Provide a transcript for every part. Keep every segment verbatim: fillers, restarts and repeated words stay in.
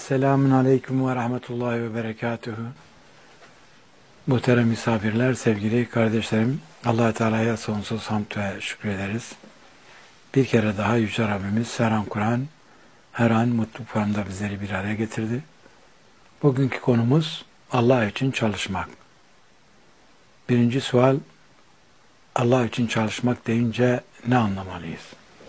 Selamun Aleyküm ve Rahmetullahi ve Berekatühü. Muhterem misafirler, sevgili kardeşlerim, Allah-u Teala'ya sonsuz hamd ve şükrederiz. Bir kere daha Yüce Rabbimiz her an Kur'an, her an mutlu formda bizleri bir araya getirdi. Bugünkü konumuz Allah için çalışmak. Birinci sual, Allah için çalışmak deyince ne anlamalıyız?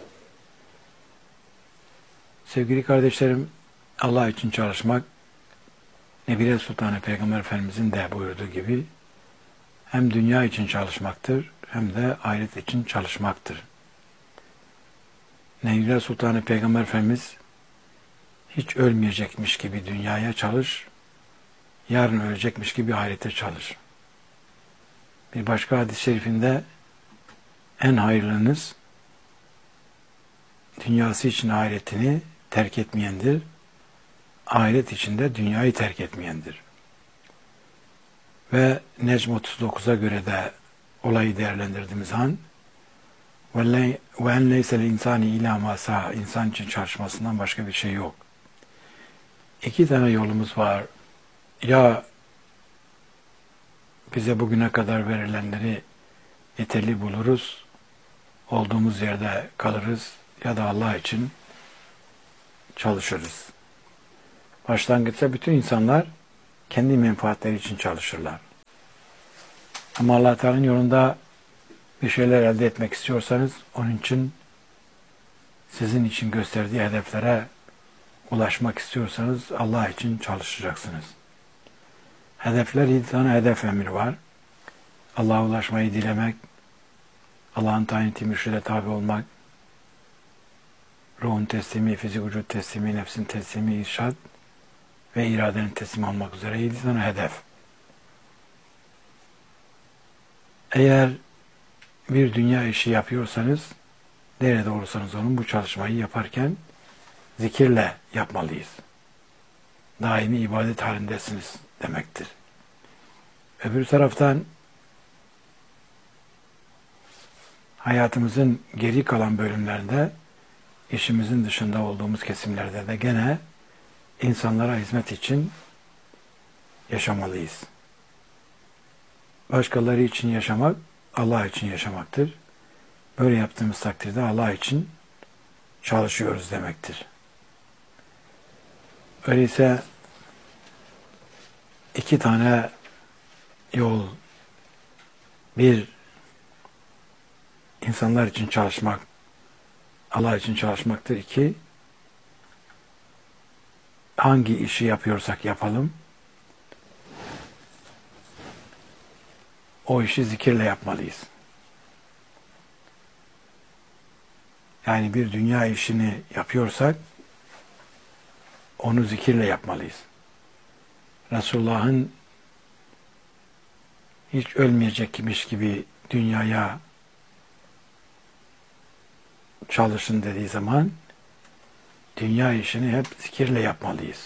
Sevgili kardeşlerim, Allah için çalışmak, Nebile Sultanı Peygamber Efendimizin de buyurduğu gibi hem dünya için çalışmaktır hem de ahiret için çalışmaktır. Nebile Sultanı Peygamber Efendimiz hiç ölmeyecekmiş gibi dünyaya çalış, yarın ölecekmiş gibi ahirete çalış. Bir başka hadis-i şerifinde en hayırlınız dünyası için ahiretini terk etmeyendir, ahiret içinde dünyayı terk etmeyendir. Ve Necm otuz dokuza göre de olayı değerlendirdiğimiz an ve en leysel insani ila ma sa'a, insan için çalışmasından başka bir şey yok. İki tane yolumuz var. Ya bize bugüne kadar verilenleri yeterli buluruz, olduğumuz yerde kalırız ya da Allah için çalışırız. Başlangıçta bütün insanlar kendi menfaatleri için çalışırlar. Ama Allah Teala'nın yolunda bir şeyler elde etmek istiyorsanız onun için sizin için gösterdiği hedeflere ulaşmak istiyorsanız Allah için çalışacaksınız. Hedefler, yedi tane hedef emri var. Allah'a ulaşmayı dilemek, Allah'ın tayin ettiği mürşide tabi olmak, ruhun teslimi, fizik vücut teslimi, nefsin teslimi, irşad ve iradenin teslim olmak üzere yedi tane hedef. Eğer bir dünya işi yapıyorsanız, nerede olursanız olun bu çalışmayı yaparken zikirle yapmalıyız. Daimi ibadet halindesiniz demektir. Öbür taraftan hayatımızın geri kalan bölümlerinde, işimizin dışında olduğumuz kesimlerde de gene insanlara hizmet için yaşamalıyız. Başkaları için yaşamak, Allah için yaşamaktır. Böyle yaptığımız takdirde Allah için çalışıyoruz demektir. Öyleyse iki tane yol, bir insanlar için çalışmak, Allah için çalışmaktır. İki, hangi işi yapıyorsak yapalım, o işi zikirle yapmalıyız. Yani bir dünya işini yapıyorsak, onu zikirle yapmalıyız. Resulullah'ın hiç ölmeyecekmiş gibi dünyaya çalışın dediği zaman, dünya işini hep zikirle yapmalıyız.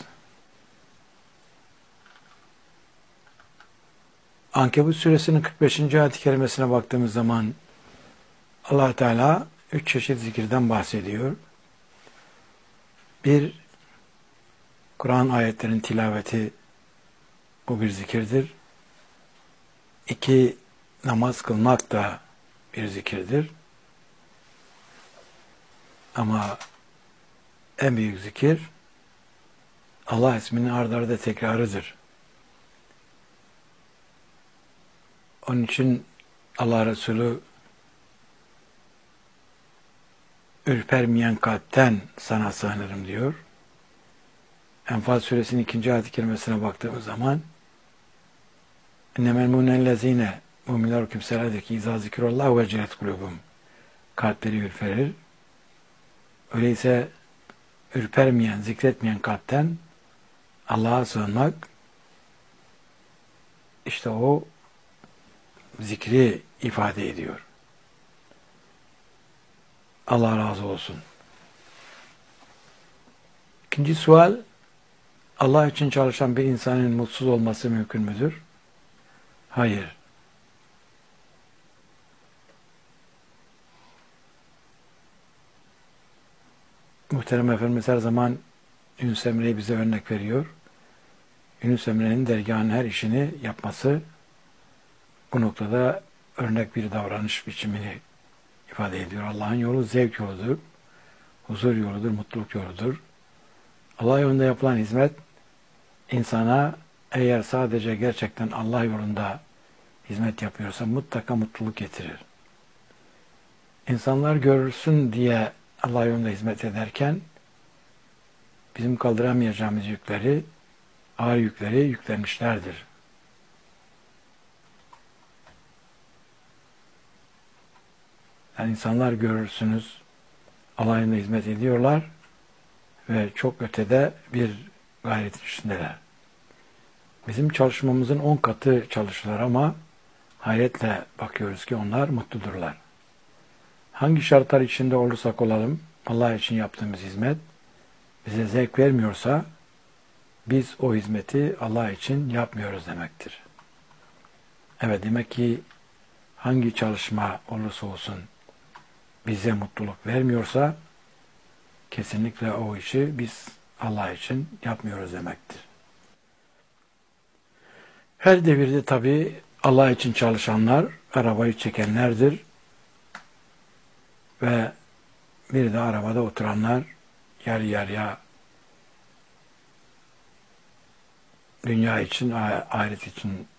Ankebut suresinin kırk beşinci ayet-i kerimesine baktığımız zaman Allah Teala üç çeşit zikirden bahsediyor. Bir, Kur'an ayetlerinin tilaveti, bu bir zikirdir. İki, namaz kılmak da bir zikirdir. Ama en büyük zikir Allah isminin ard arda tekrarıdır. Onun için Allah Resulü ürpermeyen kalpten sana sığınırım diyor. Enfal suresinin ikinci ayet-i kerimesine baktığımız zaman ennemel munellezine müminler kimselerdir ki izâ zikrullah ve cilet kulubum, kalpleri ürperir. Öyleyse ürpermeyen, zikretmeyen kalpten Allah'a sığınmak, işte o zikri ifade ediyor. Allah razı olsun. İkinci sual, Allah için çalışan bir insanın mutsuz olması mümkün müdür? Hayır. Muhterem Efendimiz her zaman Yunus Emre'yi bize örnek veriyor. Yunus Emre'nin dergahın her işini yapması bu noktada örnek bir davranış biçimini ifade ediyor. Allah'ın yolu zevk yoludur, huzur yoludur, mutluluk yoludur. Allah yolunda yapılan hizmet insana eğer sadece gerçekten Allah yolunda hizmet yapıyorsa mutlaka mutluluk getirir. İnsanlar görsün diye Allah yolunda hizmet ederken bizim kaldıramayacağımız yükleri, ağır yükleri yüklenmişlerdir. Yani insanlar görürsünüz Allah yolunda hizmet ediyorlar ve çok ötede bir gayret içindeler. Bizim çalışmamızın on katı çalışırlar ama hayretle bakıyoruz ki onlar mutludurlar. Hangi şartlar içinde olursak olalım Allah için yaptığımız hizmet bize zevk vermiyorsa biz o hizmeti Allah için yapmıyoruz demektir. Evet, demek ki hangi çalışma olursa olsun bize mutluluk vermiyorsa kesinlikle o işi biz Allah için yapmıyoruz demektir. Her devirde tabii Allah için çalışanlar arabayı çekenlerdir ve bir de arabada oturanlar yarı yarıya dünya için, ahiret için